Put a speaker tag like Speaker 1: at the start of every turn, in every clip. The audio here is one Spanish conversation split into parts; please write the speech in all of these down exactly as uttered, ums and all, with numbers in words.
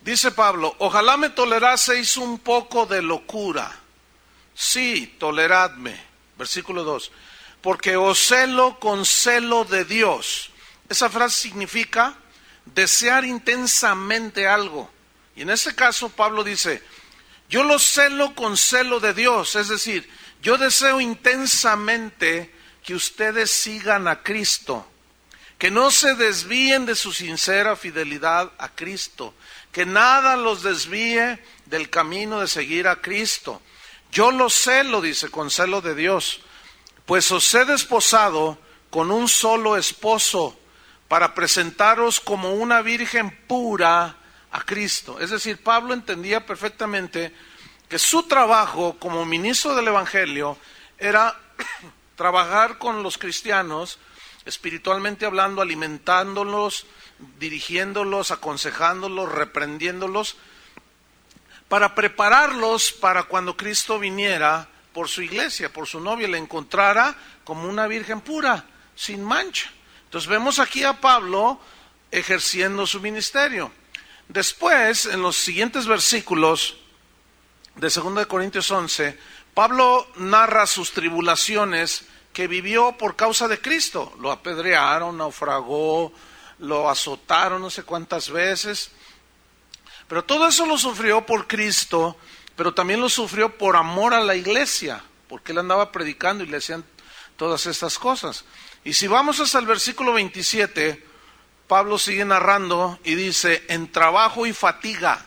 Speaker 1: Dice Pablo, ojalá me toleraseis un poco de locura. Sí, toleradme. Versículo dos. Porque os celo con celo de Dios. Esa frase significa desear intensamente algo. Y en este caso Pablo dice, yo lo celo con celo de Dios. Es decir, yo deseo intensamente que ustedes sigan a Cristo. Que no se desvíen de su sincera fidelidad a Cristo. Que nada los desvíe del camino de seguir a Cristo. Yo lo celo, dice, con celo de Dios. Pues os he desposado con un solo esposo para presentaros como una virgen pura a Cristo. Es decir, Pablo entendía perfectamente que su trabajo como ministro del Evangelio era trabajar con los cristianos, espiritualmente hablando, alimentándolos, dirigiéndolos, aconsejándolos, reprendiéndolos, para prepararlos para cuando Cristo viniera por su iglesia, por su novia, le encontrara como una virgen pura, sin mancha. Entonces vemos aquí a Pablo ejerciendo su ministerio. Después, en los siguientes versículos de segunda de Corintios once, Pablo narra sus tribulaciones que vivió por causa de Cristo. Lo apedrearon, naufragó, lo azotaron no sé cuántas veces. Pero todo eso lo sufrió por Cristo, pero también lo sufrió por amor a la iglesia, porque él andaba predicando y le hacían todas estas cosas. Y si vamos hasta el versículo veintisiete, Pablo sigue narrando y dice, en trabajo y fatiga,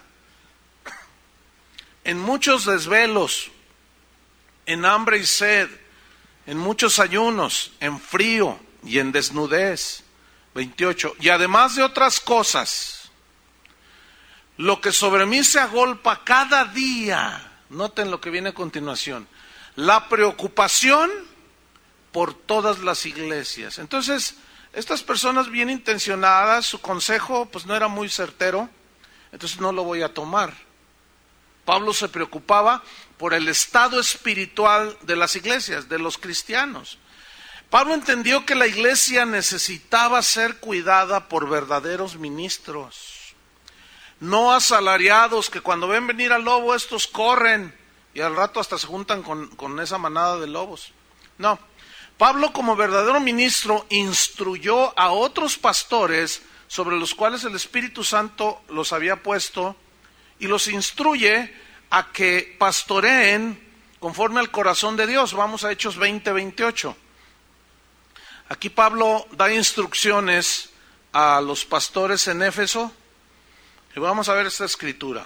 Speaker 1: en muchos desvelos, en hambre y sed, en muchos ayunos, en frío y en desnudez. veintiocho. Y además de otras cosas, lo que sobre mí se agolpa cada día, noten lo que viene a continuación, la preocupación por todas las iglesias. Entonces, estas personas bien intencionadas, su consejo pues no era muy certero, entonces no lo voy a tomar. Pablo se preocupaba por el estado espiritual de las iglesias, de los cristianos. Pablo entendió que la iglesia necesitaba ser cuidada por verdaderos ministros, no asalariados que cuando ven venir al lobo estos corren y al rato hasta se juntan con, con esa manada de lobos. No, Pablo como verdadero ministro instruyó a otros pastores sobre los cuales el Espíritu Santo los había puesto y los instruye a que pastoreen conforme al corazón de Dios. Vamos a Hechos veinte, veintiocho. Aquí Pablo da instrucciones a los pastores en Éfeso. Y vamos a ver esta escritura.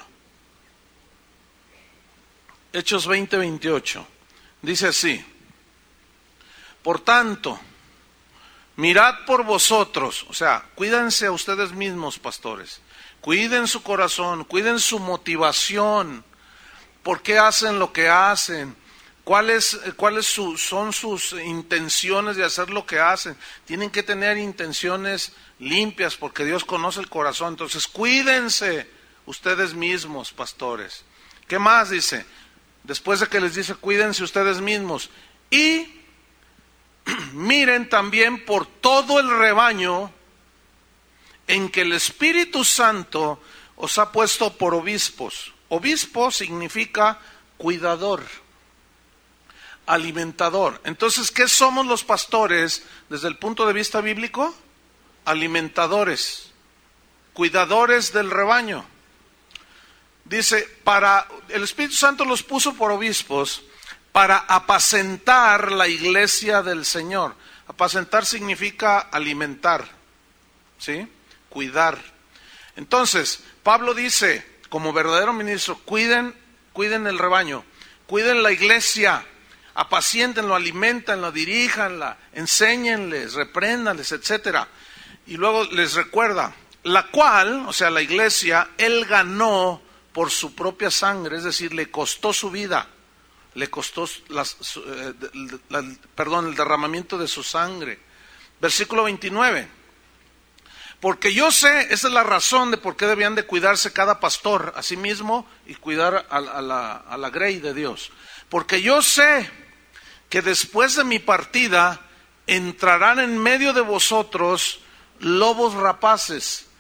Speaker 1: Hechos veinte, veintiocho. Dice así. Por tanto, mirad por vosotros, o sea, cuídense a ustedes mismos, pastores. Cuiden su corazón, cuiden su motivación. ¿Por qué hacen lo que hacen? ¿Cuáles, cuáles su, son sus intenciones de hacer lo que hacen? Tienen que tener intenciones limpias porque Dios conoce el corazón. Entonces cuídense ustedes mismos, pastores. ¿Qué más dice? Después de que les dice cuídense ustedes mismos. Y miren también por todo el rebaño en que el Espíritu Santo os ha puesto por obispos. Obispo significa cuidador, alimentador. Entonces, ¿qué somos los pastores desde el punto de vista bíblico? Alimentadores, cuidadores del rebaño. Dice, para el Espíritu Santo los puso por obispos para apacentar la iglesia del Señor. Apacentar significa alimentar, ¿sí? Cuidar. Entonces, Pablo dice, como verdadero ministro, cuiden, cuiden el rebaño, cuiden la iglesia, apaciéntenlo, aliméntenlo, diríjanla, enséñenles, repréndanles, etcétera. Y luego les recuerda, la cual, o sea, la iglesia, él ganó por su propia sangre, es decir, le costó su vida, le costó las, eh, la, perdón, el derramamiento de su sangre. Versículo veintinueve. Porque yo sé, esa es la razón de por qué debían de cuidarse cada pastor a sí mismo y cuidar a, a, la, a la grey de Dios. Porque yo sé que después de mi partida entrarán en medio de vosotros lobos rapaces